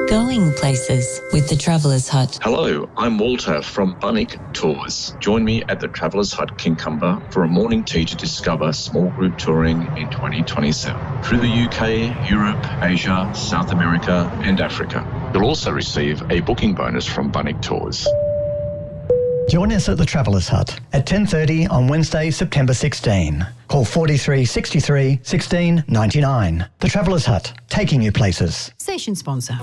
Going places with the Traveller's Hut. Hello, I'm Walter from Bunnick Tours. Join me at the Traveller's Hut Kincumber for a morning tea to discover small group touring in 2027 through the UK, Europe, Asia, South America and Africa. You'll also receive a booking bonus from Bunnick Tours. Join us at the Traveller's Hut at 10:30 on Wednesday, September 16. Call 43 63 16 99. The Traveller's Hut, taking you places. Station sponsor.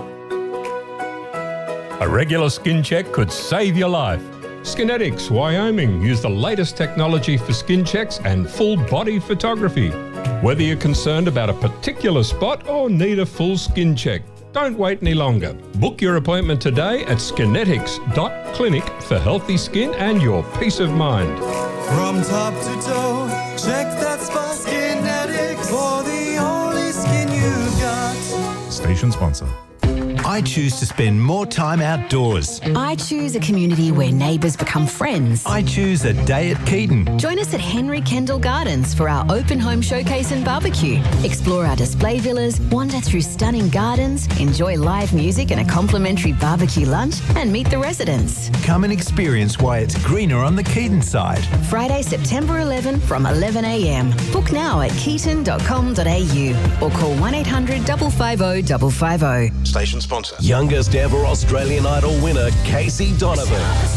A regular skin check could save your life. Skinetics Wyoming use the latest technology for skin checks and full body photography. Whether you're concerned about a particular spot or need a full skin check, don't wait any longer. Book your appointment today at skinetics.clinic for healthy skin and your peace of mind. From top to toe, check that spot. Skinetics for the only skin you've got. Station sponsor. I choose to spend more time outdoors. I choose a community where neighbours become friends. I choose a day at Keaton. Join us at Henry Kendall Gardens for our open home showcase and barbecue. Explore our display villas, wander through stunning gardens, enjoy live music and a complimentary barbecue lunch, and meet the residents. Come and experience why it's greener on the Keaton side. Friday, September 11 from 11 a.m. Book now at keaton.com.au or call 1800 550 550. Station sponsor. Youngest ever Australian Idol winner, Casey Donovan.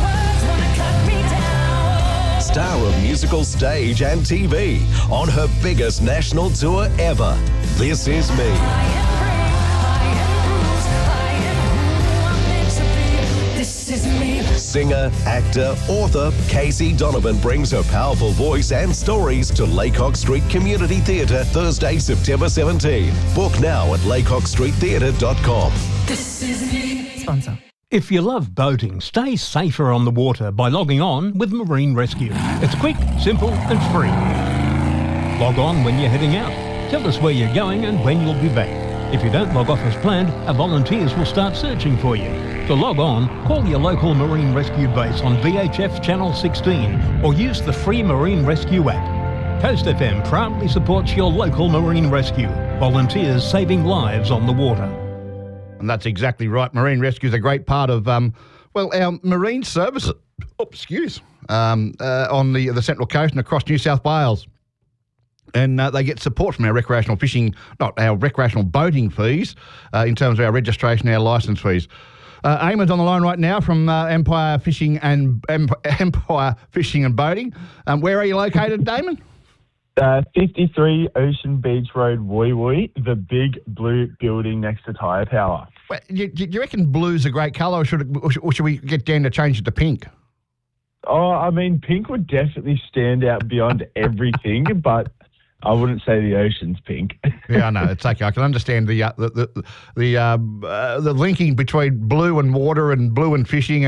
Star of musical stage and TV on her biggest national tour ever. This Is Me. Singer, actor, author, Casey Donovan brings her powerful voice and stories to Laycock Street Community Theatre Thursday, September 17. Book now at laycockstreettheatre.com. This is me. Sponsor. If you love boating, stay safer on the water by logging on with Marine Rescue. It's quick, simple and free. Log on when you're heading out. Tell us where you're going and when you'll be back. If you don't log off as planned, our volunteers will start searching for you. To log on, call your local Marine Rescue base on VHF Channel 16 or use the free Marine Rescue app. Coast FM proudly supports your local Marine Rescue. Volunteers saving lives on the water. And that's exactly right. Marine Rescue is a great part of, our marine services. On the Central Coast and across New South Wales. And they get support from our recreational fishing, not our recreational boating fees, in terms of our registration, our licence fees. Eamon's on the line right now from Empire Fishing and Boating. Where are you located, Damon? 53 Ocean Beach Road, Woy Woy, the big blue building next to Tyre Power. Well, do you reckon blue's a great colour, or should we get Dan to change it to pink? Oh, I mean, pink would definitely stand out beyond everything, but I wouldn't say the ocean's pink. Yeah, I know. It's okay. I can understand the linking between blue and water and blue and fishing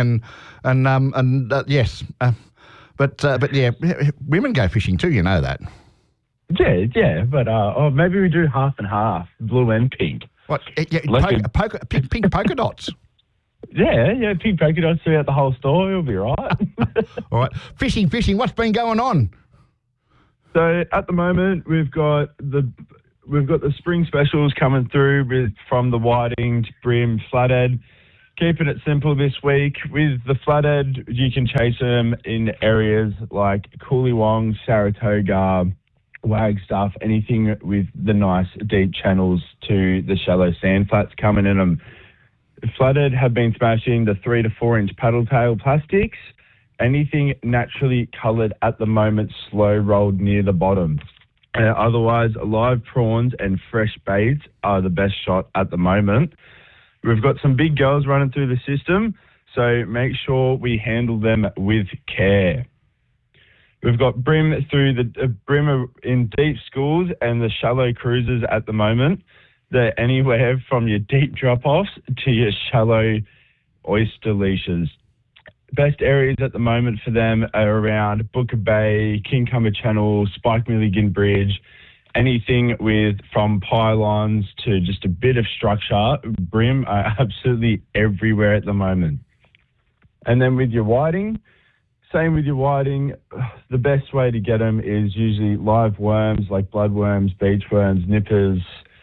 yes. But yeah, women go fishing too. You know that. Yeah. But maybe we do half and half, blue and pink. What? Yeah, pink polka dots. Yeah, pink polka dots throughout the whole store. It'll be right. All right. Fishing. What's been going on? So at the moment we've got the spring specials coming through from the whiting, brim, flathead. Keeping it simple this week. With the flathead, you can chase them in areas like Coolywong, Saratoga, Wagstaff, anything with the nice deep channels to the shallow sand flats coming in them. Flathead have been smashing the 3 to 4 inch paddle tail plastics. Anything naturally coloured at the moment, slow rolled near the bottom. Otherwise, live prawns and fresh baits are the best shot at the moment. We've got some big girls running through the system, so make sure we handle them with care. We've got brim through the brim in deep schools and the shallow cruises at the moment. They're anywhere from your deep drop-offs to your shallow oyster leashes. Best areas at the moment for them are around Booker Bay, Kincumber Channel, Spike Milligan Bridge, anything from pylons to just a bit of structure. Brim are absolutely everywhere at the moment. And then with your whiting, same with your whiting, the best way to get them is usually live worms like bloodworms, beach worms, nippers,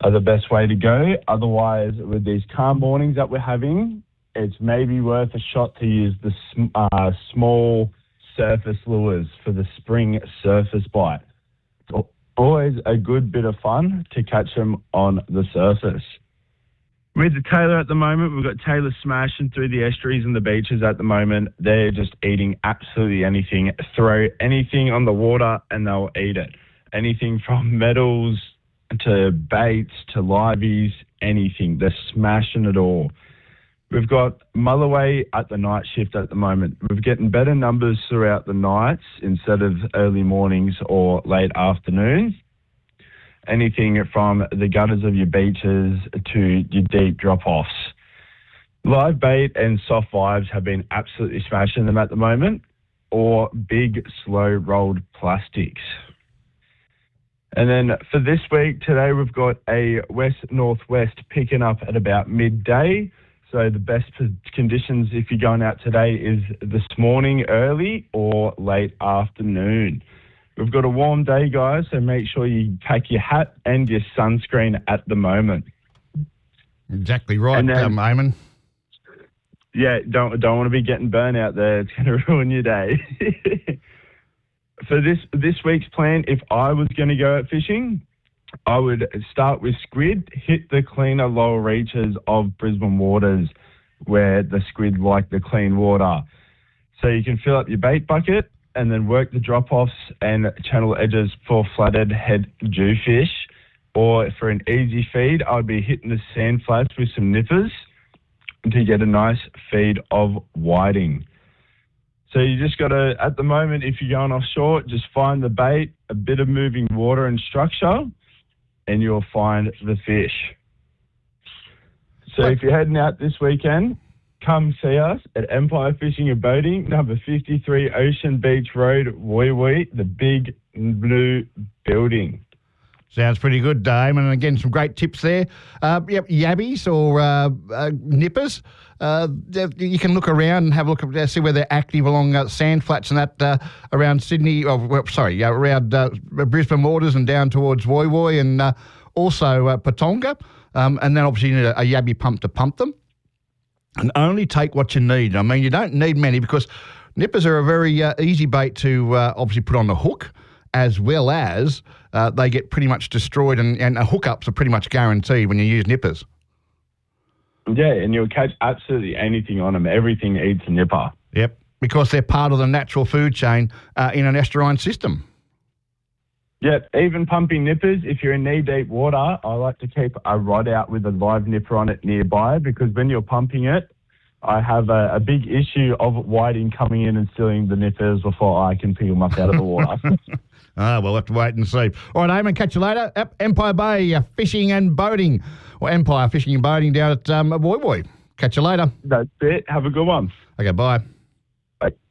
are the best way to go. Otherwise, with these calm mornings that we're having, it's maybe worth a shot to use the small surface lures for the spring surface bite. Always a good bit of fun to catch them on the surface. With the tailor at the moment, we've got tailor smashing through the estuaries and the beaches at the moment. They're just eating absolutely anything. Throw anything on the water and they'll eat it. Anything from metals to baits to liveys, anything. They're smashing it all. We've got mulloway at the night shift at the moment. We're getting better numbers throughout the nights instead of early mornings or late afternoons. Anything from the gutters of your beaches to your deep drop-offs. Live bait and soft vibes have been absolutely smashing them at the moment, or big, slow-rolled plastics. And then for this week, today we've got a west-northwest picking up at about midday. So the best conditions if you're going out today is this morning early or late afternoon. We've got a warm day, guys, so make sure you pack your hat and your sunscreen at the moment. Exactly right, Eamon. Yeah, don't want to be getting burnt out there. It's going to ruin your day. For this week's plan, if I was going to go out fishing, I would start with squid, hit the cleaner lower reaches of Brisbane waters where the squid like the clean water. So you can fill up your bait bucket and then work the drop-offs and channel edges for flathead head jewfish. Or for an easy feed, I'd be hitting the sand flats with some nippers to get a nice feed of whiting. So you just got to, at the moment, if you're going offshore, just find the bait, a bit of moving water and structure, and you'll find the fish. So if you're heading out this weekend, come see us at Empire Fishing and Boating, number 53 Ocean Beach Road, Woy Woy, the big blue building. Sounds pretty good, Dame. And again, some great tips there. Yabbies or nippers. You can look around and have a look at see where they're active along sand flats and that around Sydney. Around Brisbane waters and down towards Woy Woy and also Patonga. And then obviously you need a yabby pump to pump them. And only take what you need. I mean, you don't need many because nippers are a very easy bait to obviously put on the hook, as well as they get pretty much destroyed and hookups are pretty much guaranteed when you use nippers. Yeah, and you'll catch absolutely anything on them. Everything eats a nipper. Yep, because they're part of the natural food chain in an estuarine system. Yep, even pumping nippers, if you're in knee-deep water, I like to keep a rod out with a live nipper on it nearby because when you're pumping it, I have a big issue of whiting coming in and stealing the nippers before I can pick them up out of the water. We'll have to wait and see. All right, Eamon, catch you later. Empire Bay Fishing and Boating, or Empire Fishing and Boating down at Woy Woy. Catch you later. That's it. Have a good one. Okay, bye. Bye.